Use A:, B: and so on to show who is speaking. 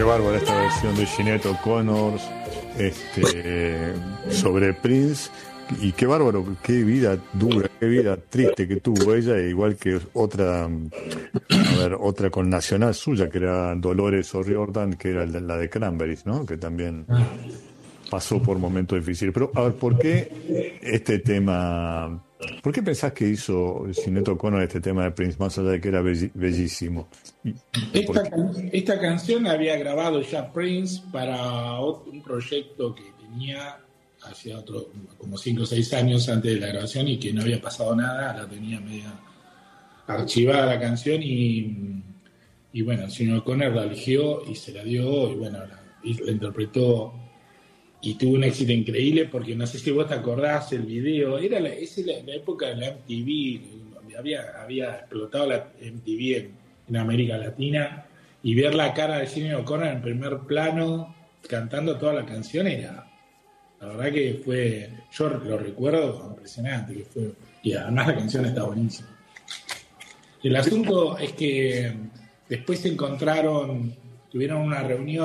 A: Qué bárbara esta versión de Sinéad O'Connor sobre Prince. Y qué bárbaro, qué vida dura, qué vida triste que tuvo ella, igual que otra connacional suya, que era Dolores O'Riordan, que era la de Cranberries, ¿no? Que también pasó por momentos difíciles. Pero, a ver, ¿por qué este tema? ¿Por qué pensás que hizo Sinéad O'Connor este tema de Prince, más allá de que era bellísimo? ¿Y por qué?
B: Esta canción la había grabado ya Prince para un proyecto que tenía hacía como 5 o 6 años antes de la grabación y que no había pasado nada, la tenía media archivada la canción y bueno, el señor O'Connor la eligió y se la dio y bueno, la interpretó y tuvo un éxito increíble porque no sé si vos te acordás el video, era la época de la MTV, había explotado la MTV en América Latina y ver la cara de Jimmy O'Connor en primer plano cantando toda la canción era, la verdad que fue, yo lo recuerdo impresionante que fue, y además la canción está buenísima. El asunto es que después se encontraron, tuvieron una reunión